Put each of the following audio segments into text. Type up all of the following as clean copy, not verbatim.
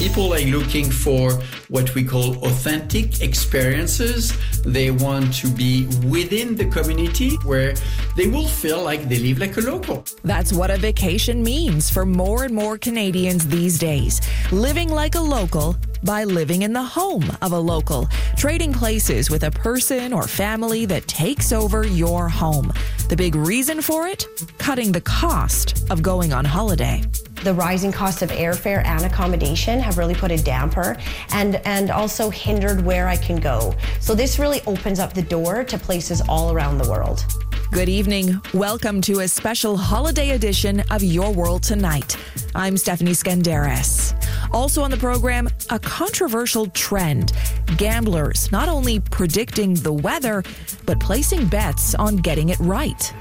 People are looking for what we call authentic experiences. They want to be within the community where they will feel like they live like a local. That's what a vacation means for more and more Canadians these days. Living like a local by living in the home of a local. Trading places with a person or family that takes over your home. The big reason for it? Cutting the cost of going on holiday. The rising cost of airfare and accommodation have really put a damper and also hindered where I can go. So this really opens up the door to places all around the world. Good evening. Welcome to a special holiday edition of Your World Tonight. I'm Stephanie Skandaris. Also on the program, a controversial trend. Gamblers not only predicting the weather, but placing bets on getting it right.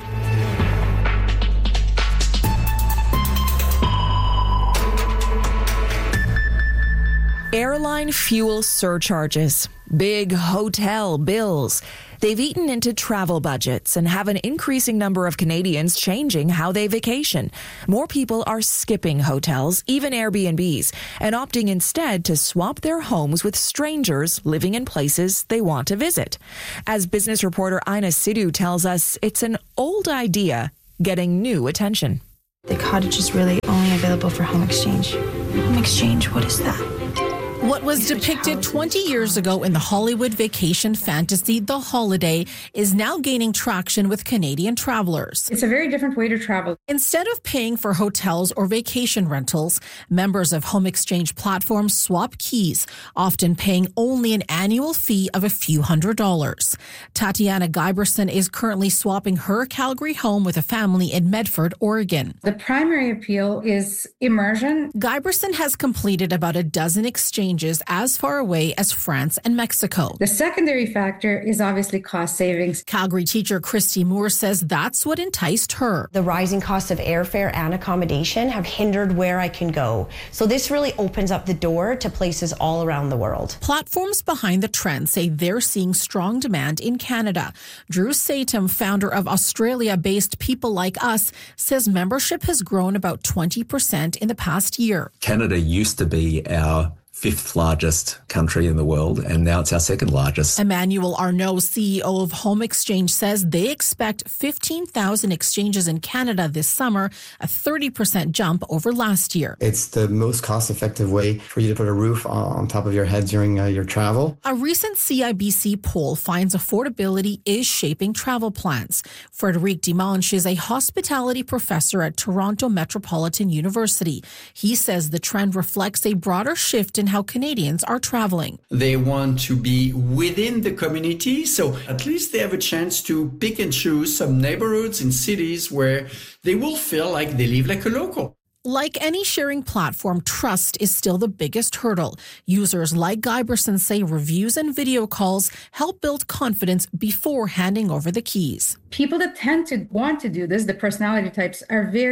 Airline fuel surcharges, big hotel bills. They've eaten into travel budgets and have an increasing number of Canadians changing how they vacation. More people are skipping hotels, even Airbnbs, and opting instead to swap their homes with strangers living in places they want to visit. As business reporter Ina Sidhu tells us, it's an old idea getting new attention. The cottage is really only available for home exchange. Home exchange, what is that? What was depicted 20 years ago in the Hollywood vacation fantasy, The Holiday, is now gaining traction with Canadian travelers. It's a very different way to travel. Instead of paying for hotels or vacation rentals, members of home exchange platforms swap keys, often paying only an annual fee of a few $100s. Tatiana Giberson is currently swapping her Calgary home with a family in Medford, Oregon. The primary appeal is immersion. Giberson has completed about a dozen exchanges as far away as France and Mexico. The secondary factor is obviously cost savings. Calgary teacher Christy Moore says that's what enticed her. The rising cost of airfare and accommodation have hindered where I can go. So this really opens up the door to places all around the world. Platforms behind the trend say they're seeing strong demand in Canada. Drew Satum, founder of Australia-based People Like Us, says membership has grown about 20% in the past year. Canada used to be our fifth largest country in the world, and now it's our second largest. Emmanuel Arnault, CEO of Home Exchange, says they expect 15,000 exchanges in Canada this summer, a 30% jump over last year. It's the most cost-effective way for you to put a roof on top of your head during your travel. A recent CIBC poll finds affordability is shaping travel plans. Frédéric Dimanche is a hospitality professor at Toronto Metropolitan University. He says the trend reflects a broader shift in how Canadians are traveling. They want to be within the community, so at least they have a chance to pick and choose some neighborhoods in cities where they will feel like they live like a local. Like any sharing platform, trust is still the biggest hurdle. Users like Giberson say reviews and video calls help build confidence before handing over the keys. People that tend to want to do this, the personality types,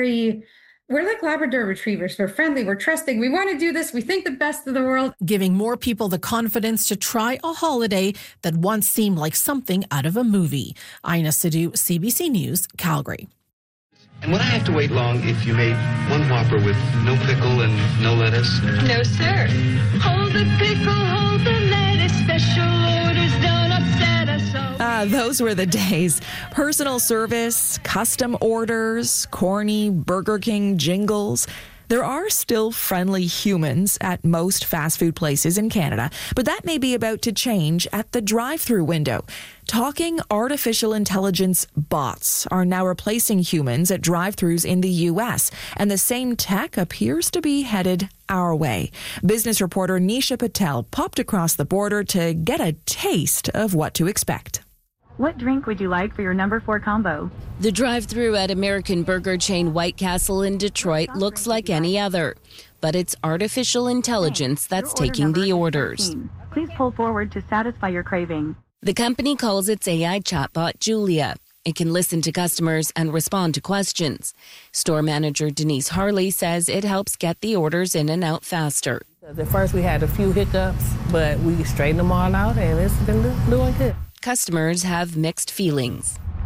we're like Labrador retrievers. We're friendly, we're trusting, we want to do this, we think the best of the world. Giving more people the confidence to try a holiday that once seemed like something out of a movie. Ina Sidhu, CBC News, Calgary. And would I have to wait long if you made one Whopper with no pickle and no lettuce? No, sir. Hold the pickle, hold the lettuce, special orders don't upset us all. Those were the days. Personal service, custom orders, corny Burger King jingles. There are still friendly humans at most fast food places in Canada, but that may be about to change at the drive-thru window. Talking artificial intelligence bots are now replacing humans at drive-thrus in the U.S., and the same tech appears to be headed our way. Business reporter Nisha Patel popped across the border to get a taste of what to expect. What drink would you like for your number 4 combo? The drive-thru at American burger chain White Castle in Detroit looks like any other, but it's artificial intelligence that's taking the orders. Please pull forward to satisfy your craving. The company calls its AI chatbot Julia. It can listen to customers and respond to questions. Store manager Denise Harley says it helps get the orders in and out faster. At first we had a few hiccups, but we straightened them all out and it's been doing good. Customers have mixed feelings.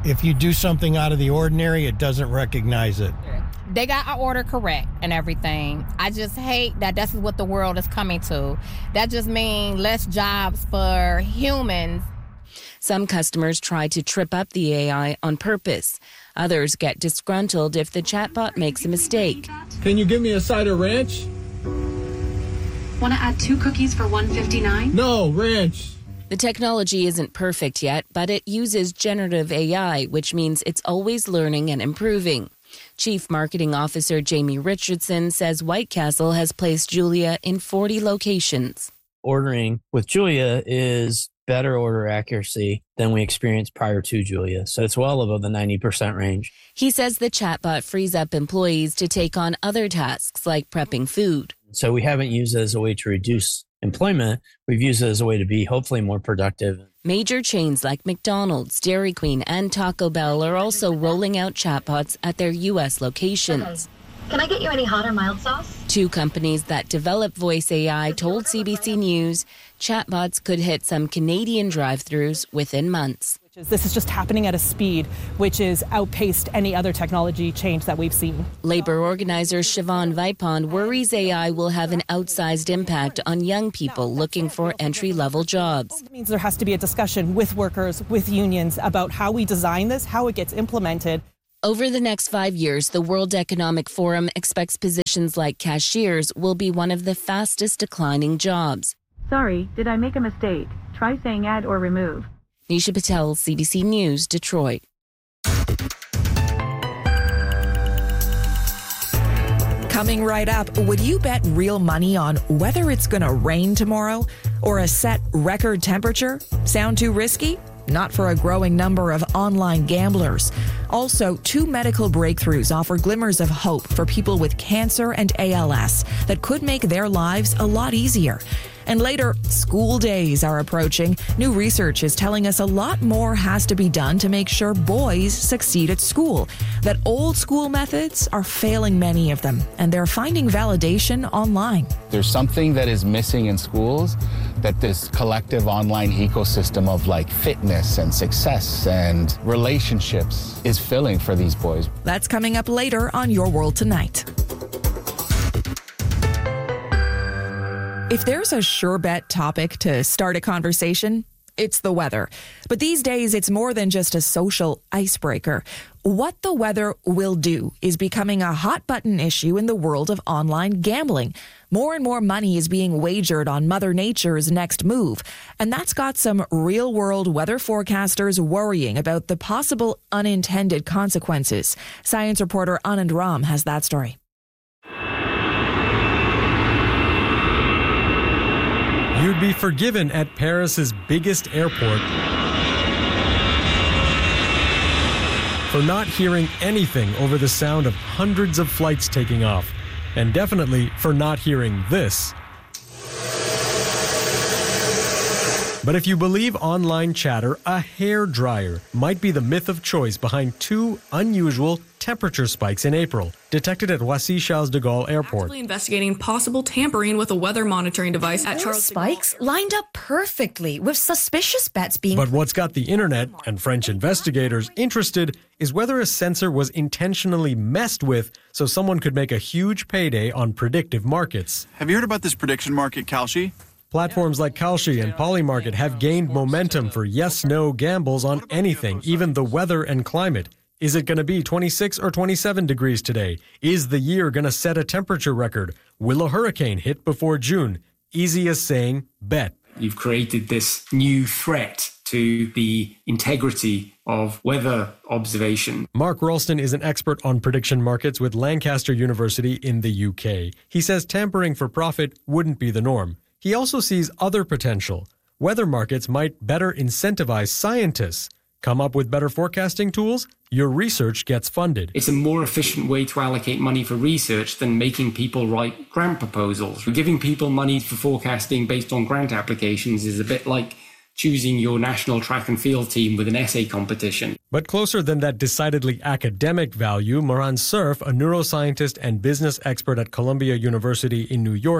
If you do something out of the ordinary, it doesn't recognize it. They got our order correct and everything. I just hate that this is what the world is coming to. That just means less jobs for humans. Some customers try to trip up the AI on purpose. Others get disgruntled if the chatbot makes a mistake. Can you give me a side of ranch? Want to add 2 cookies for $1.59? No, ranch. The technology isn't perfect yet, but it uses generative AI, which means it's always learning and improving. Chief Marketing Officer Jamie Richardson says White Castle has placed Julia in 40 locations. Ordering with Julia is better order accuracy than we experienced prior to Julia. So it's well above the 90% range. He says the chatbot frees up employees to take on other tasks like prepping food. So we haven't used it as a way to reduce employment. We've used it as a way to be hopefully more productive. Major chains like McDonald's, Dairy Queen, and Taco Bell are also rolling out chatbots at their U.S. locations. Can I get you any hot or mild sauce? 2 companies that develop voice AI told CBC News chatbots could hit some Canadian drive-thrus within months. This is just happening at a speed which is outpaced any other technology change that we've seen. Labor organizer Siobhan Vipond worries AI will have an outsized impact on young people looking for entry-level jobs. It means there has to be a discussion with workers, with unions, about how we design this, how it gets implemented. Over the next 5 years, the World Economic Forum expects positions like cashiers will be one of the fastest declining jobs. Sorry, did I make a mistake? Try saying add or remove. Nisha Patel, CBC News, Detroit. Coming right up, would you bet real money on whether it's going to rain tomorrow or a set record temperature? Sound too risky? Not for a growing number of online gamblers. Also, 2 medical breakthroughs offer glimmers of hope for people with cancer and ALS that could make their lives a lot easier. And later, school days are approaching. New research is telling us a lot more has to be done to make sure boys succeed at school. That old school methods are failing many of them, and they're finding validation online. There's something that is missing in schools that this collective online ecosystem of like fitness and success and relationships is filling for these boys. That's coming up later on Your World Tonight. If there's a sure bet topic to start a conversation, it's the weather. But these days, it's more than just a social icebreaker. What the weather will do is becoming a hot button issue in the world of online gambling. More and more money is being wagered on Mother Nature's next move. And that's got some real world weather forecasters worrying about the possible unintended consequences. Science reporter Anand Ram has that story. You'd be forgiven at Paris's biggest airport for not hearing anything over the sound of hundreds of flights taking off, and definitely for not hearing this. But if you believe online chatter, a hairdryer might be the myth of choice behind 2 unusual temperature spikes in April, detected at Roissy-Charles de Gaulle Airport. Actively investigating possible tampering with a weather monitoring device at Charles de Gaulle. Spikes lined up perfectly, with suspicious bets being... But what's got the internet and French investigators interested is whether a sensor was intentionally messed with so someone could make a huge payday on predictive markets. Have you heard about this prediction market, Kalshi? Platforms like Kalshi and Polymarket have gained momentum for yes-no gambles on anything, even the weather and climate. Is it going to be 26 or 27 degrees today? Is the year going to set a temperature record? Will a hurricane hit before June? Easy as saying, bet. You've created this new threat to the integrity of weather observation. Mark Ralston is an expert on prediction markets with Lancaster University in the UK. He says tampering for profit wouldn't be the norm. He also sees other potential. Weather markets might better incentivize scientists. Come up with better forecasting tools? Your research gets funded. It's a more efficient way to allocate money for research than making people write grant proposals. Giving people money for forecasting based on grant applications is a bit like choosing your national track and field team with an essay competition. But closer than that decidedly academic value, Moran Cerf, a neuroscientist and business expert at Columbia University in New York,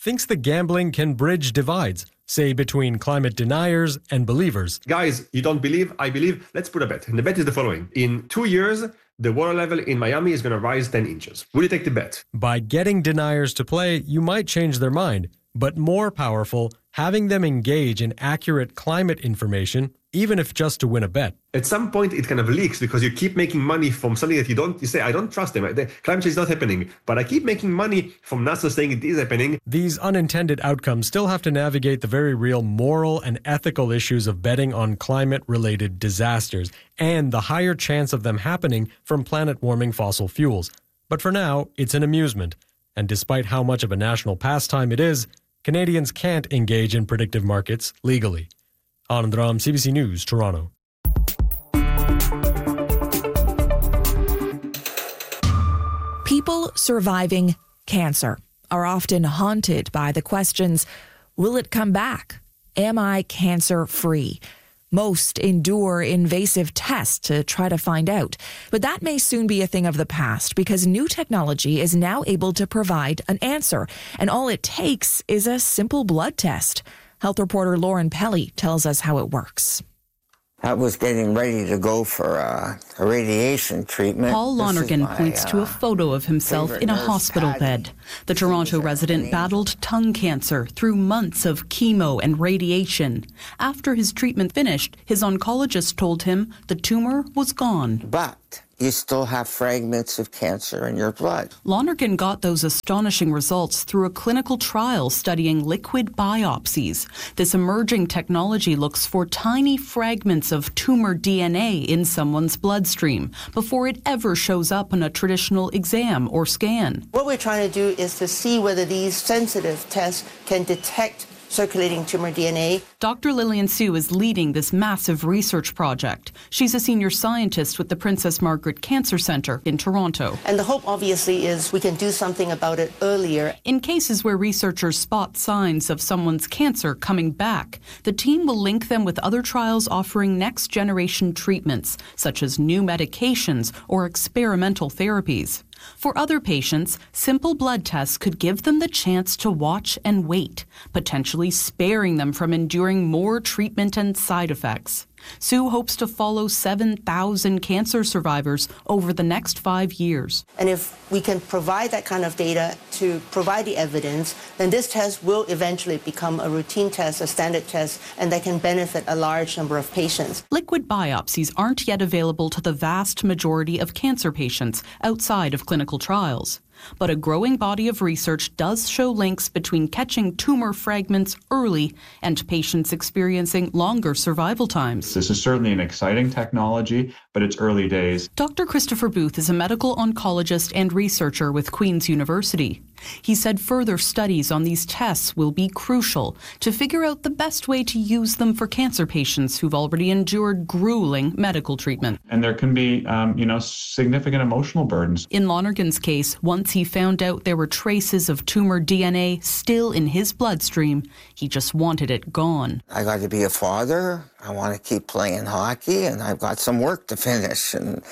thinks the gambling can bridge divides, say between climate deniers and believers. Guys, you don't believe, I believe, let's put a bet. And the bet is the following. In 2 years, the water level in Miami is going to rise 10 inches. Will you take the bet? By getting deniers to play, you might change their mind. But more powerful, having them engage in accurate climate information, even if just to win a bet. At some point, it kind of leaks because you keep making money from something that you say, I don't trust them. Climate change is not happening. But I keep making money from NASA saying it is happening. These unintended outcomes still have to navigate the very real moral and ethical issues of betting on climate-related disasters and the higher chance of them happening from planet-warming fossil fuels. But for now, it's an amusement. And despite how much of a national pastime it is, Canadians can't engage in predictive markets legally. Anand Ram, CBC News, Toronto. People surviving cancer are often haunted by the questions, will it come back? Am I cancer-free? Most endure invasive tests to try to find out. But that may soon be a thing of the past because new technology is now able to provide an answer. And all it takes is a simple blood test. Health reporter Lauren Pelly tells us how it works. I was getting ready to go for a radiation treatment. Paul Lonergan points to a photo of himself in a hospital bed. The Toronto resident battled tongue cancer through months of chemo and radiation. After his treatment finished, his oncologist told him the tumor was gone. But you still have fragments of cancer in your blood. Lonergan got those astonishing results through a clinical trial studying liquid biopsies. This emerging technology looks for tiny fragments of tumor DNA in someone's bloodstream before it ever shows up on a traditional exam or scan. What we're trying to do is to see whether these sensitive tests can detect circulating tumor DNA. Dr. Lillian Sue is leading this massive research project. She's a senior scientist with the Princess Margaret Cancer Centre in Toronto. And the hope, obviously, is we can do something about it earlier. In cases where researchers spot signs of someone's cancer coming back, the team will link them with other trials offering next-generation treatments, such as new medications or experimental therapies. For other patients, simple blood tests could give them the chance to watch and wait, potentially sparing them from enduring more treatment and side effects. Sue hopes to follow 7,000 cancer survivors over the next 5 years. And if we can provide that kind of data to provide the evidence, then this test will eventually become a routine test, a standard test, and that can benefit a large number of patients. Liquid biopsies aren't yet available to the vast majority of cancer patients outside of clinical trials. But a growing body of research does show links between catching tumor fragments early and patients experiencing longer survival times. This is certainly an exciting technology, but it's early days. Dr. Christopher Booth is a medical oncologist and researcher with Queen's University. He said further studies on these tests will be crucial to figure out the best way to use them for cancer patients who've already endured grueling medical treatment. And there can be, significant emotional burdens. In Lonergan's case, once he found out there were traces of tumor DNA still in his bloodstream, he just wanted it gone. I got to be a father. I want to keep playing hockey, and I've got some work to finish, and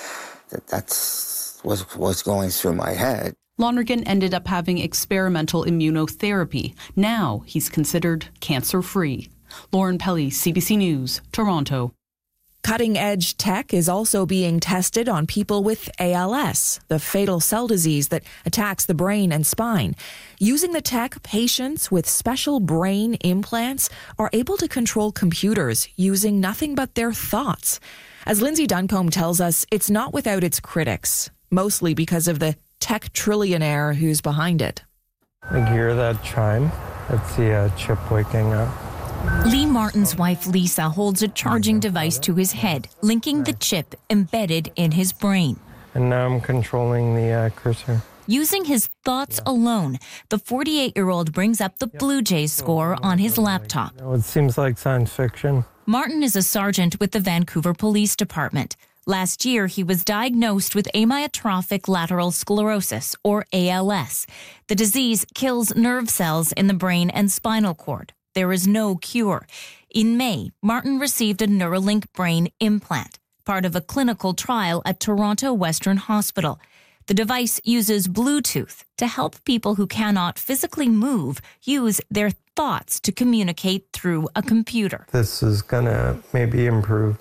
that's what's going through my head. Lonergan ended up having experimental immunotherapy. Now he's considered cancer-free. Lauren Pelly, CBC News, Toronto. Cutting-edge tech is also being tested on people with ALS, the fatal cell disease that attacks the brain and spine. Using the tech, patients with special brain implants are able to control computers using nothing but their thoughts. As Lindsay Duncombe tells us, it's not without its critics, mostly because of the tech trillionaire who's behind it. I hear that chime. It's the chip waking up. Lee Martin's wife, Lisa, holds a charging device to his head, linking the chip embedded in his brain. And now I'm controlling the cursor. Using his thoughts alone, the 48-year-old brings up the Blue Jays score on his laptop. It seems like science fiction. Martin is a sergeant with the Vancouver Police Department. Last year, he was diagnosed with amyotrophic lateral sclerosis, or ALS. The disease kills nerve cells in the brain and spinal cord. There is no cure. In May, Martin received a Neuralink brain implant, part of a clinical trial at Toronto Western Hospital. The device uses Bluetooth to help people who cannot physically move use their thoughts to communicate through a computer. This is going to maybe improve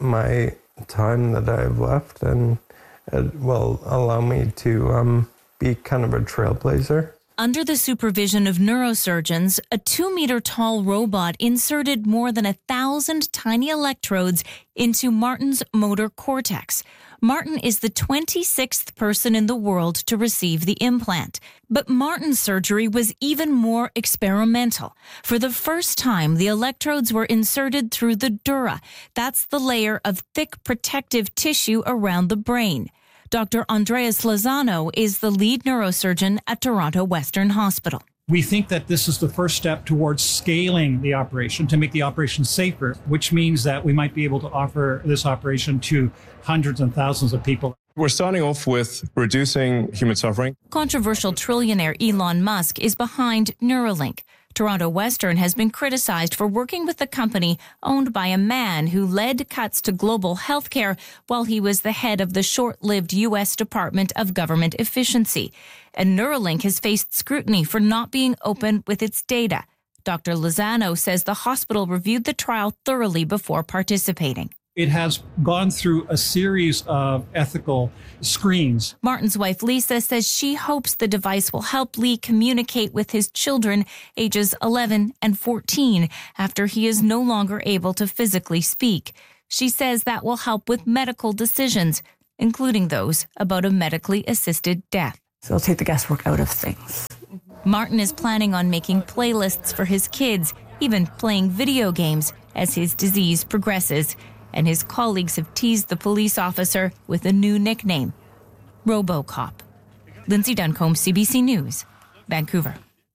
my time that I've left, and it will allow me to be kind of a trailblazer. Under the supervision of neurosurgeons, a 2-meter-tall robot inserted more than 1,000 tiny electrodes into Martin's motor cortex. Martin is the 26th person in the world to receive the implant. But Martin's surgery was even more experimental. For the first time, the electrodes were inserted through the dura. That's the layer of thick protective tissue around the brain. Dr. Andreas Lozano is the lead neurosurgeon at Toronto Western Hospital. We think that this is the first step towards scaling the operation to make the operation safer, which means that we might be able to offer this operation to hundreds and thousands of people. We're starting off with reducing human suffering. Controversial trillionaire Elon Musk is behind Neuralink. Toronto Western has been criticized for working with the company owned by a man who led cuts to global healthcare while he was the head of the short-lived U.S. Department of Government Efficiency. And Neuralink has faced scrutiny for not being open with its data. Dr. Lozano says the hospital reviewed the trial thoroughly before participating. It has gone through a series of ethical screens. Martin's wife, Lisa, says she hopes the device will help Lee communicate with his children, ages 11 and 14, after he is no longer able to physically speak. She says that will help with medical decisions, including those about a medically assisted death. So it'll take the guesswork out of things. Martin is planning on making playlists for his kids, even playing video games as his disease progresses. And his colleagues have teased the police officer with a new nickname, RoboCop. Lindsay Duncombe, CBC News, Vancouver.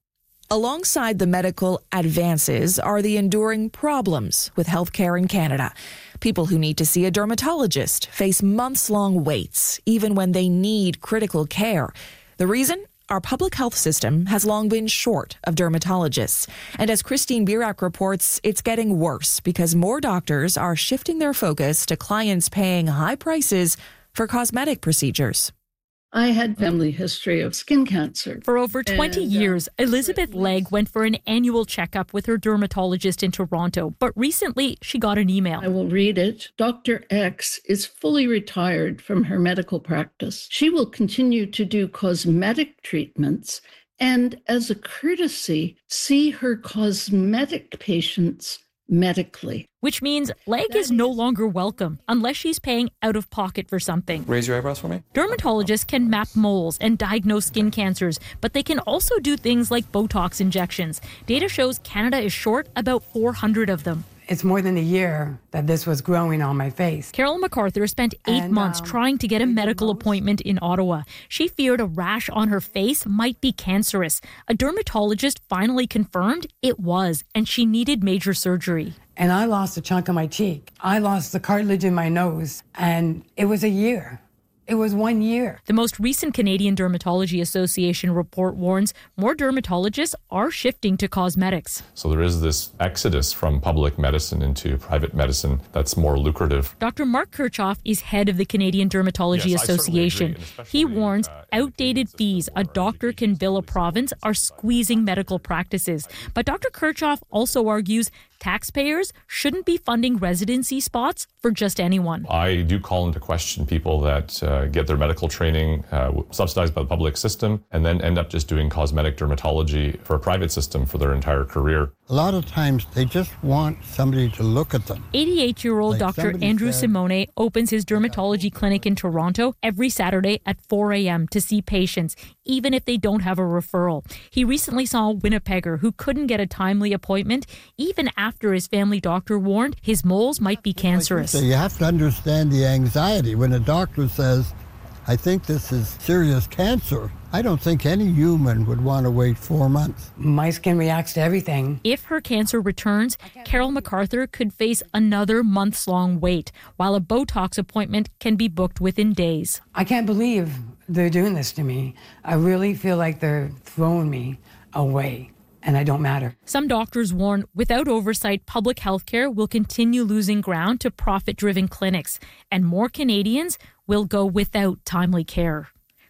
Alongside the medical advances are the enduring problems with healthcare in Canada. People who need to see a dermatologist face months-long waits, even when they need critical care. The reason? Our public health system has long been short of dermatologists. And as Christine Birak reports, it's getting worse because more doctors are shifting their focus to clients paying high prices for cosmetic procedures. I had family history of skin cancer. For over 20 years, Elizabeth Legg went for an annual checkup with her dermatologist in Toronto. But recently, she got an email. I will read it. Dr. X is fully retired from her medical practice. She will continue to do cosmetic treatments and, as a courtesy, see her cosmetic patients medically. Which means Legg is no longer welcome unless she's paying out of pocket for something. Raise your eyebrows for me. Dermatologists can map moles and diagnose skin cancers, but they can also do things like Botox injections. Data shows Canada is short about 400 of them. It's more than a year that this was growing on my face. Carol MacArthur spent 8 months trying to get a medical appointment in Ottawa. She feared a rash on her face might be cancerous. A dermatologist finally confirmed it was, and she needed major surgery. And I lost a chunk of my cheek. I lost the cartilage in my nose, and it was a year. It was 1 year. The most recent Canadian Dermatology Association report warns more dermatologists are shifting to cosmetics. So there is this exodus from public medicine into private medicine that's more lucrative. Dr. Mark Kirchhoff is head of the Canadian Dermatology Association. He warns outdated fees a doctor can bill a province are squeezing medical practices. But Dr. Kirchhoff also argues taxpayers shouldn't be funding residency spots for just anyone. I do call into question people that get their medical training subsidized by the public system and then end up just doing cosmetic dermatology for a private system for their entire career. A lot of times they just want somebody to look at them. 88-year-old Dr. Andrew Simone opens his dermatology clinic in Toronto every Saturday at 4 a.m. to see patients, even if they don't have a referral. He recently saw a Winnipegger who couldn't get a timely appointment, even after his family doctor warned his moles might be cancerous. So you have to understand the anxiety when a doctor says, I think this is serious cancer. I don't think any human would want to wait 4 months. My skin reacts to everything. If her cancer returns, Carol MacArthur could face another months-long wait, while a Botox appointment can be booked within days. I can't believe they're doing this to me. I really feel like they're throwing me away. And I don't matter. Some doctors warn without oversight, public health care will continue losing ground to profit-driven clinics, and more Canadians will go without timely care.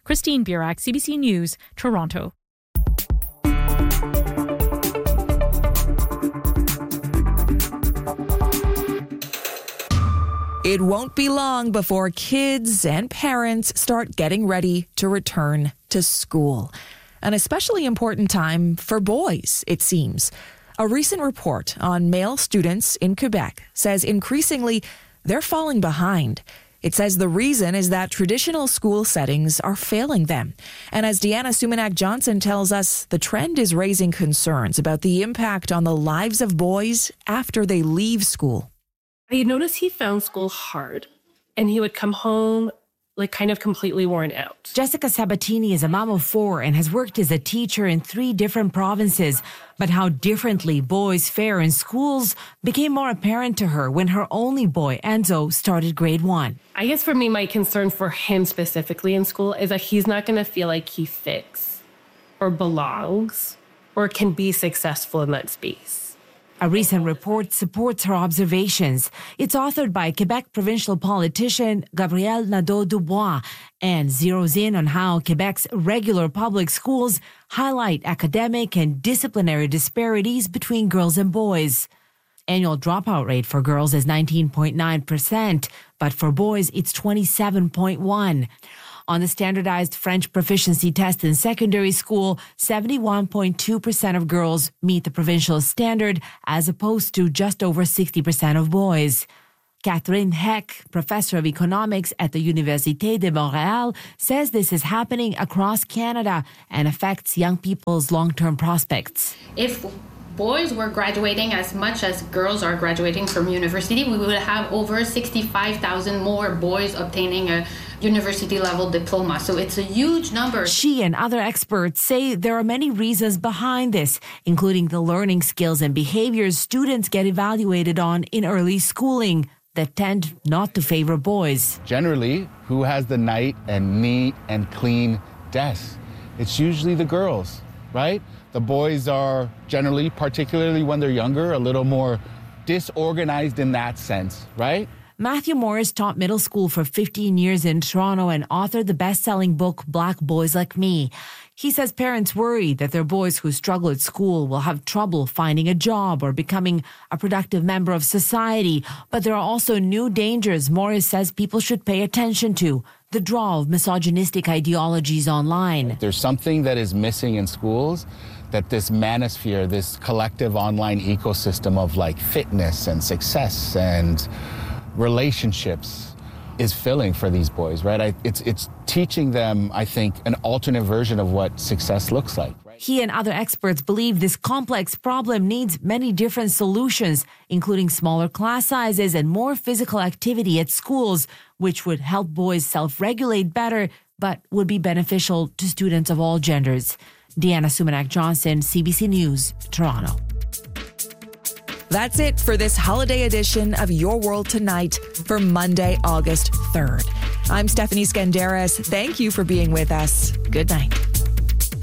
Christine Burak, CBC News, Toronto. It won't be long before kids and parents start getting ready to return to school. An especially important time for boys, it seems. A recent report on male students in Quebec says increasingly they're falling behind. It says the reason is that traditional school settings are failing them. And as Deanna Sumanak-Johnson tells us, the trend is raising concerns about the impact on the lives of boys after they leave school. I noticed he found school hard, and he would come home kind of completely worn out. Jessica Sabatini is a mom of 4 and has worked as a teacher in 3 different provinces. But how differently boys fare in schools became more apparent to her when her only boy, Enzo, started grade 1. I guess for me, my concern for him specifically in school is that he's not going to feel like he fits or belongs or can be successful in that space. A recent report supports her observations. It's authored by Quebec provincial politician Gabrielle Nadeau-Dubois and zeroes in on how Quebec's regular public schools highlight academic and disciplinary disparities between girls and boys. Annual dropout rate for girls is 19.9%, but for boys it's 27.1%. On the standardized French proficiency test in secondary school, 71.2% of girls meet the provincial standard, as opposed to just over 60% of boys. Catherine Heck, professor of economics at the Université de Montréal, says this is happening across Canada and affects young people's long-term prospects. If boys were graduating as much as girls are graduating from university, we would have over 65,000 more boys obtaining a university-level diploma. So it's a huge number. She and other experts say there are many reasons behind this, including the learning skills and behaviors students get evaluated on in early schooling that tend not to favor boys. Generally, who has the nice and neat and clean desk? It's usually the girls, right? The boys are generally, particularly when they're younger, a little more disorganized in that sense, right? Matthew Morris taught middle school for 15 years in Toronto and authored the best-selling book Black Boys Like Me. He says parents worry that their boys who struggle at school will have trouble finding a job or becoming a productive member of society. But there are also new dangers Morris says people should pay attention to. The draw of misogynistic ideologies online. There's something that is missing in schools, that this manosphere, this collective online ecosystem of fitness and success and relationships is filling for these boys, right? It's teaching them, I think, an alternate version of what success looks like. He and other experts believe this complex problem needs many different solutions, including smaller class sizes and more physical activity at schools, which would help boys self-regulate better, but would be beneficial to students of all genders. Deanna Sumanak-Johnson, CBC News, Toronto. That's it for this holiday edition of Your World Tonight for Monday, August 3rd. I'm Stephanie Skandaris. Thank you for being with us. Good night.